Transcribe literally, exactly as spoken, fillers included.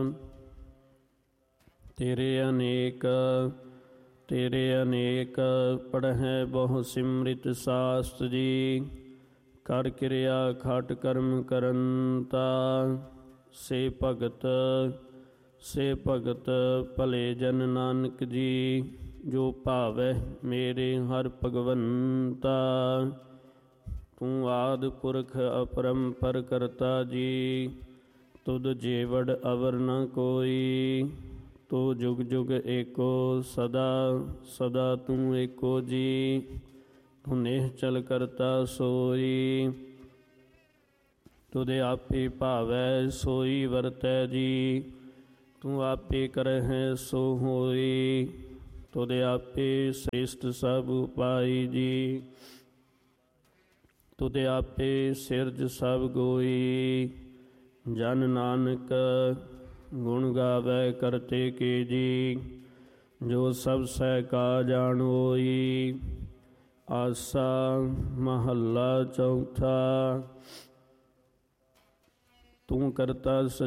ਤੇਰੇ ਅਨੇਕ ਤੇਰੇ ਅਨੇਕ ਪੜ੍ਹੈ ਬਹੁ ਸਿਮਰਿਤ ਸਾਸਤ ਜੀ। ਕਰ ਕਿਰਿਆ ਖਟ ਕਰਮ ਕਰੰਤਾ, ਸੇ ਭਗਤ ਸੇ ਭਗਤ ਭਲੇ ਜਨ ਨਾਨਕ ਜੀ। ਜੋ ਭਾਵੈ ਮੇਰੇ ਹਰਿ ਭਗਵੰਤਾ, ਤੂੰ ਆਦਿ ਪੁਰਖ ਅਪਰੰਪਰ ਕਰਤਾ ਜੀ। ਤੁਧ ਜੇਵੜ ਅਵਰ ਨ ਕੋਈ, ਤੂੰ ਜੁਗ ਜੁਗ ਏਕੋ ਸਦਾ ਸਦਾ ਤੂੰ ਏਕੋ ਜੀ। ਤੂੰ ਨਿਹਚਲ ਕਰਤਾ ਸੋਈ, ਤੁਧ ਆਪੇ ਭਾਵੈ ਸੋਈ ਵਰਤੈ ਜੀ। ਤੂੰ ਆਪੇ ਕਰਹਿ ਸੋ ਹੋਈ, ਤੁਧ ਆਪੇ ਸ੍ਰੇਸ਼ਟ ਸਭ ਉਪਾਈ ਜੀ। ਤੁਧ ਆਪੇ ਸਿਰਜ ਸਭ ਗੋਈ, ਜਨ ਨਾਨਕ ਗੁਣ ਗਾਵੈ ਕਰਤੇ ਕੇ ਜੀ। ਜੋ ਸਭ ਸਹਿ ਕਾ ਜਾਣ ਹੋਈ, ਆਸਾ ਮਹੱਲਾ ਚੌਥਾ। ਤੂੰ ਕਰਤਾ